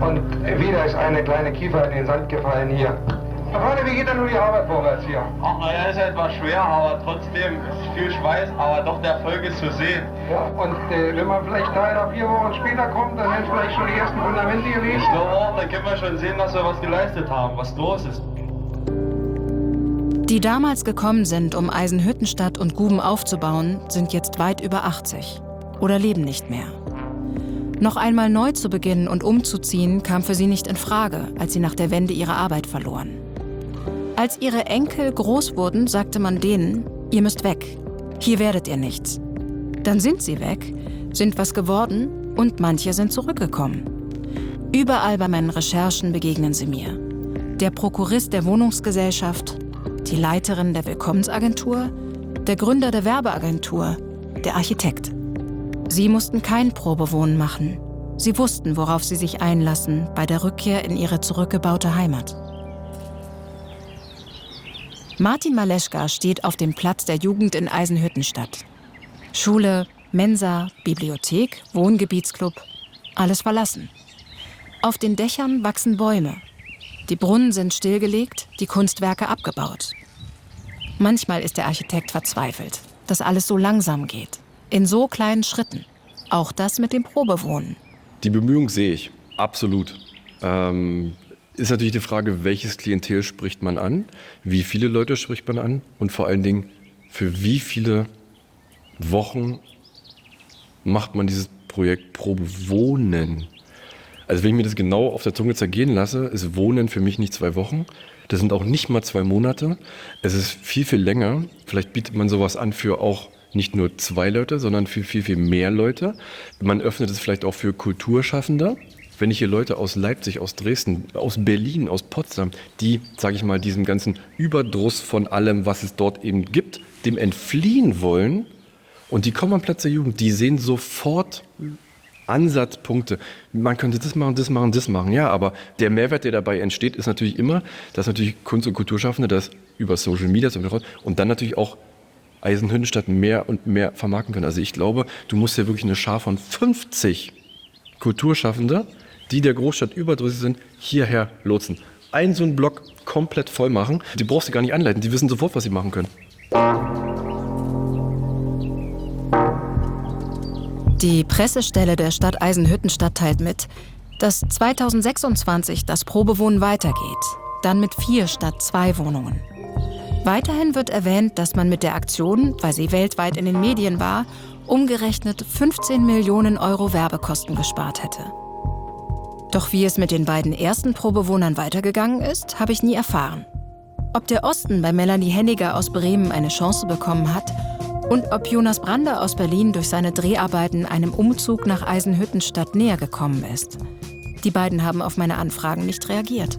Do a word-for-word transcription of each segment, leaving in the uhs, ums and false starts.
Und wieder ist eine kleine Kiefer in den Sand gefallen hier. Herr Freunde, wie geht denn nun die Arbeit vorwärts hier? Ach, naja, ist etwas schwer, aber trotzdem ist viel Schweiß, aber doch der Erfolg ist zu sehen. Ja, und äh, wenn man vielleicht drei oder vier Wochen später kommt, dann sind vielleicht schon die ersten Fundamente gelegt. Ich glaube auch, dann können wir schon sehen, dass wir was geleistet haben, was los ist. Die damals gekommen sind, um Eisenhüttenstadt und Guben aufzubauen, sind jetzt weit über achtzig oder leben nicht mehr. Noch einmal neu zu beginnen und umzuziehen, kam für sie nicht in Frage, als sie nach der Wende ihre Arbeit verloren. Als ihre Enkel groß wurden, sagte man denen, ihr müsst weg, hier werdet ihr nichts. Dann sind sie weg, sind was geworden und manche sind zurückgekommen. Überall bei meinen Recherchen begegnen sie mir. Der Prokurist der Wohnungsgesellschaft, die Leiterin der Willkommensagentur, der Gründer der Werbeagentur, der Architekt. Sie mussten kein Probewohnen machen. Sie wussten, worauf sie sich einlassen bei der Rückkehr in ihre zurückgebaute Heimat. Martin Maleschka steht auf dem Platz der Jugend in Eisenhüttenstadt. Schule, Mensa, Bibliothek, Wohngebietsclub, alles verlassen. Auf den Dächern wachsen Bäume. Die Brunnen sind stillgelegt, die Kunstwerke abgebaut. Manchmal ist der Architekt verzweifelt, dass alles so langsam geht. In so kleinen Schritten. Auch das mit dem Probewohnen. Die Bemühung sehe ich, absolut. Ähm, ist natürlich die Frage, welches Klientel spricht man an, wie viele Leute spricht man an und vor allen Dingen, für wie viele Wochen macht man dieses Projekt Probewohnen. Also wenn ich mir das genau auf der Zunge zergehen lasse, ist Wohnen für mich nicht zwei Wochen. Das sind auch nicht mal zwei Monate. Es ist viel, viel länger. Vielleicht bietet man sowas an für auch nicht nur zwei Leute, sondern für viel, viel mehr Leute. Man öffnet es vielleicht auch für Kulturschaffende. Wenn ich hier Leute aus Leipzig, aus Dresden, aus Berlin, aus Potsdam, die, sage ich mal, diesem ganzen Überdruss von allem, was es dort eben gibt, dem entfliehen wollen und die kommen am Platz der Jugend, die sehen sofort Ansatzpunkte. Man könnte das machen, das machen, das machen. Ja, aber der Mehrwert, der dabei entsteht, ist natürlich immer, dass natürlich Kunst- und Kulturschaffende das über Social Media und dann natürlich auch Eisenhüttenstadt mehr und mehr vermarkten können. Also ich glaube, du musst ja wirklich eine Schar von fünfzig Kulturschaffende, die der Großstadt überdrüssig sind, hierher lotsen. Einen so einen Block komplett voll machen. Die brauchst du gar nicht anleiten, die wissen sofort, was sie machen können. Die Pressestelle der Stadt Eisenhüttenstadt teilt mit, dass zweitausendsechsundzwanzig das Probewohnen weitergeht. Dann mit vier statt zwei Wohnungen. Weiterhin wird erwähnt, dass man mit der Aktion, weil sie weltweit in den Medien war, umgerechnet fünfzehn Millionen Euro Werbekosten gespart hätte. Doch wie es mit den beiden ersten Probewohnern weitergegangen ist, habe ich nie erfahren. Ob der Osten bei Melanie Henniger aus Bremen eine Chance bekommen hat und ob Jonas Brander aus Berlin durch seine Dreharbeiten einem Umzug nach Eisenhüttenstadt näher gekommen ist. Die beiden haben auf meine Anfragen nicht reagiert.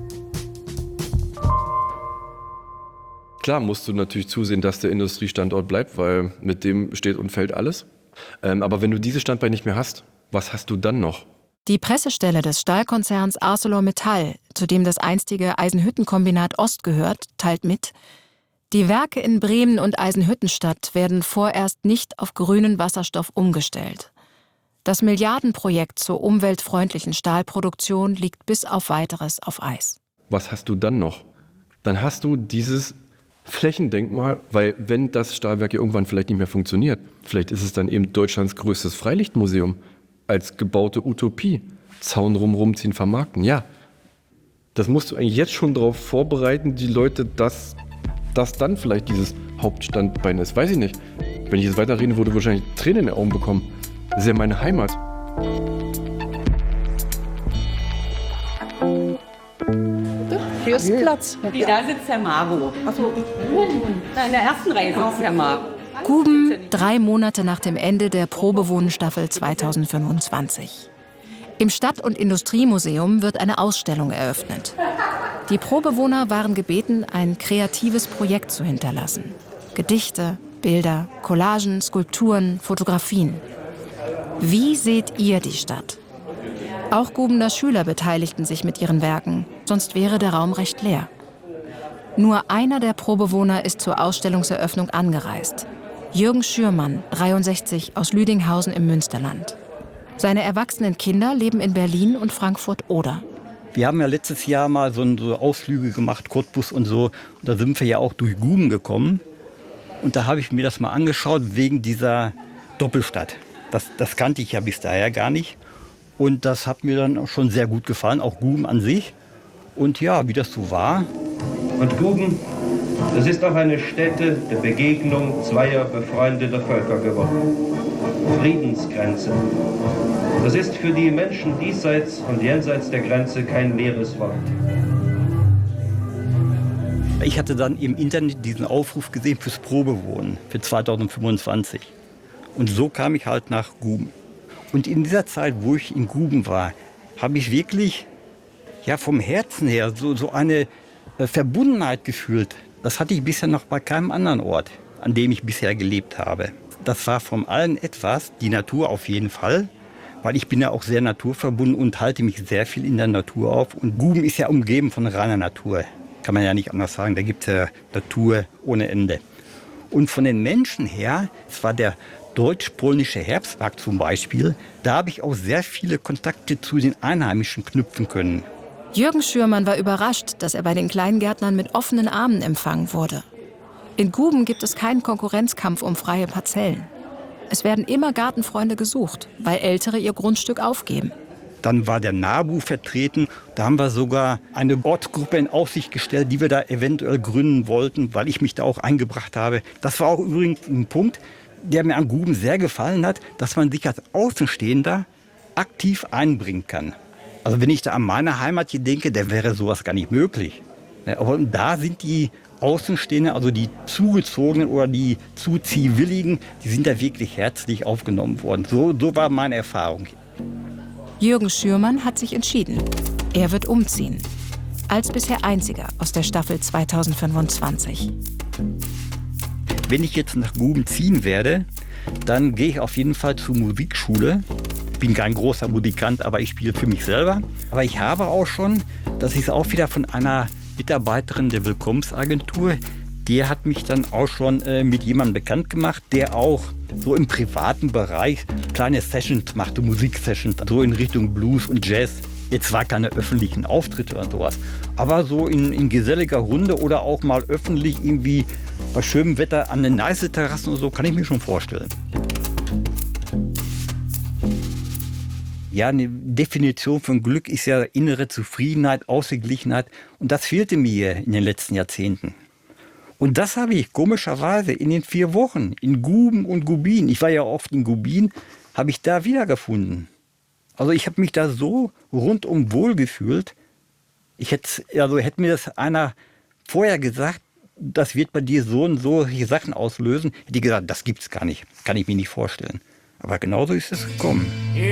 Klar musst du natürlich zusehen, dass der Industriestandort bleibt, weil mit dem steht und fällt alles. Ähm, aber wenn du diese Standbein nicht mehr hast, was hast du dann noch? Die Pressestelle des Stahlkonzerns ArcelorMittal, zu dem das einstige Eisenhüttenkombinat Ost gehört, teilt mit: Die Werke in Bremen und Eisenhüttenstadt werden vorerst nicht auf grünen Wasserstoff umgestellt. Das Milliardenprojekt zur umweltfreundlichen Stahlproduktion liegt bis auf Weiteres auf Eis. Was hast du dann noch? Dann hast du dieses Flächendenkmal, weil wenn das Stahlwerk ja irgendwann vielleicht nicht mehr funktioniert, vielleicht ist es dann eben Deutschlands größtes Freilichtmuseum als gebaute Utopie. Zaun rum, rumziehen, vermarkten, ja. Das musst du eigentlich jetzt schon darauf vorbereiten, die Leute, dass das dann vielleicht dieses Hauptstandbein ist. Weiß ich nicht. Wenn ich jetzt weiterreden würde, wahrscheinlich Tränen in den Augen bekommen. Das ist ja meine Heimat. Hier ist Platz. Da sitzt der Maro. Achso. In der ersten Reihe sitzt der Maro. Guben, drei Monate nach dem Ende der Probewohnenstaffel zweitausendfünfundzwanzig. Im Stadt- und Industriemuseum wird eine Ausstellung eröffnet. Die Probewohner waren gebeten, ein kreatives Projekt zu hinterlassen. Gedichte, Bilder, Collagen, Skulpturen, Fotografien. Wie seht ihr die Stadt? Auch Gubener Schüler beteiligten sich mit ihren Werken, sonst wäre der Raum recht leer. Nur einer der Probewohner ist zur Ausstellungseröffnung angereist. Jürgen Schürmann, dreiundsechzig, aus Lüdinghausen im Münsterland. Seine erwachsenen Kinder leben in Berlin und Frankfurt-Oder. Wir haben ja letztes Jahr mal so, so Ausflüge gemacht, Cottbus und so. Und da sind wir ja auch durch Guben gekommen. Und da habe ich mir das mal angeschaut wegen dieser Doppelstadt. Das, das kannte ich ja bis daher gar nicht. Und das hat mir dann auch schon sehr gut gefallen, auch Guben an sich. Und ja, wie das so war. Und Guben, das ist auch eine Stätte der Begegnung zweier befreundeter Völker geworden. Friedensgrenze. Das ist für die Menschen diesseits und jenseits der Grenze kein leeres Wort. Ich hatte dann im Internet diesen Aufruf gesehen fürs Probewohnen für zweitausendfünfundzwanzig. Und so kam ich halt nach Guben. Und in dieser Zeit, wo ich in Guben war, habe ich wirklich ja, vom Herzen her so, so eine äh, Verbundenheit gefühlt. Das hatte ich bisher noch bei keinem anderen Ort, an dem ich bisher gelebt habe. Das war von allen etwas, die Natur auf jeden Fall, weil ich bin ja auch sehr naturverbunden und halte mich sehr viel in der Natur auf. Und Guben ist ja umgeben von reiner Natur, kann man ja nicht anders sagen. Da gibt es ja Natur ohne Ende. Und von den Menschen her, es war der deutsch-polnische Herbstmarkt zum Beispiel, da habe ich auch sehr viele Kontakte zu den Einheimischen knüpfen können. Jürgen Schürmann war überrascht, dass er bei den Kleingärtnern mit offenen Armen empfangen wurde. In Guben gibt es keinen Konkurrenzkampf um freie Parzellen. Es werden immer Gartenfreunde gesucht, weil Ältere ihr Grundstück aufgeben. Dann war der NABU vertreten. Da haben wir sogar eine Ortsgruppe in Aussicht gestellt, die wir da eventuell gründen wollten, weil ich mich da auch eingebracht habe. Das war auch übrigens ein Punkt, der mir an Guben sehr gefallen hat, dass man sich als Außenstehender aktiv einbringen kann. Also wenn ich da an meine Heimat hier denke, dann wäre sowas gar nicht möglich. Aber da sind die Außenstehenden, also die Zugezogenen oder die Zuziehwilligen, die sind da wirklich herzlich aufgenommen worden. So, so war meine Erfahrung. Jürgen Schürmann hat sich entschieden. Er wird umziehen. Als bisher einziger aus der Staffel zweitausendfünfundzwanzig. Wenn ich jetzt nach Guben ziehen werde, dann gehe ich auf jeden Fall zur Musikschule. Ich bin kein großer Musikant, aber ich spiele für mich selber. Aber ich habe auch schon, das ist auch wieder von einer Mitarbeiterin der Willkommensagentur, die hat mich dann auch schon äh, mit jemandem bekannt gemacht, der auch so im privaten Bereich kleine Sessions machte, Musiksessions, so in Richtung Blues und Jazz. Jetzt zwar keine öffentlichen Auftritte oder sowas, aber so in, in geselliger Runde oder auch mal öffentlich irgendwie bei schönem Wetter an den nice Terrassen oder so, kann ich mir schon vorstellen. Ja, eine Definition von Glück ist ja innere Zufriedenheit, Ausgeglichenheit. Und das fehlte mir in den letzten Jahrzehnten. Und das habe ich komischerweise in den vier Wochen in Guben und Gubin, ich war ja oft in Gubin, habe ich da wiedergefunden. Also ich habe mich da so rundum wohl gefühlt. Ich hätte, also hätte mir das einer vorher gesagt, das wird bei dir so und so Sachen auslösen, hätte ich gesagt, das gibt's gar nicht, kann ich mir nicht vorstellen. Aber genauso ist es gekommen.